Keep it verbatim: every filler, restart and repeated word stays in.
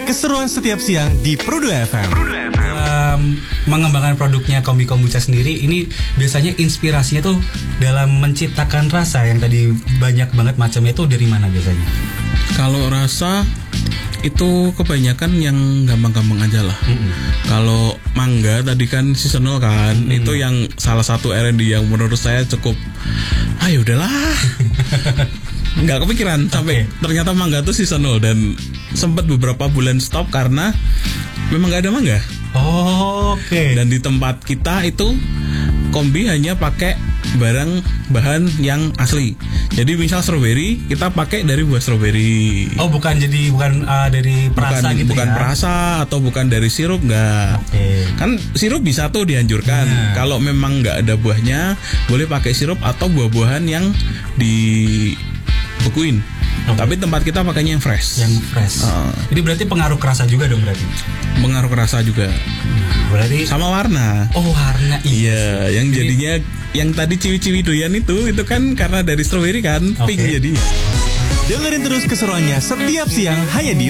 keseruan setiap siang di Prudu F M. Um, mengembangkan produknya Kombi Kombucha sendiri, ini biasanya inspirasinya tuh dalam menciptakan rasa yang tadi banyak banget macamnya, itu dari mana biasanya? Kalau rasa itu kebanyakan yang gampang-gampang aja lah. Mm-hmm. Kalau mangga tadi kan seasonal kan, mm-hmm. itu yang salah satu R and D yang menurut saya cukup, ah ya udahlah, nggak kepikiran sampai okay. ternyata mangga tuh seasonal dan sempat beberapa bulan stop karena memang nggak ada mangga. Oh, oke. Okay. Dan di tempat kita itu Kombi hanya pakai barang bahan yang asli. Jadi misal strawberry kita pakai dari buah strawberry. Oh, bukan jadi bukan uh, dari perasa bukan, gitu bukan ya? Bukan perasa atau bukan dari sirup, enggak. Okay. Kan sirup bisa tuh dianjurkan. Nah. Kalau memang nggak ada buahnya, boleh pakai sirup atau buah-buahan yang dibekuin. Okay. Tapi tempat kita pakainya yang fresh. Yang fresh. Uh. Jadi berarti pengaruh kerasa juga dong berarti. Pengaruh kerasa juga. Berarti sama warna. Oh, warna. Iya, yang jadi, jadinya yang tadi ciwi-ciwi doyan itu itu kan karena dari strawberry kan, okay. pink jadinya. Dengerin terus keseruannya setiap siang hanya di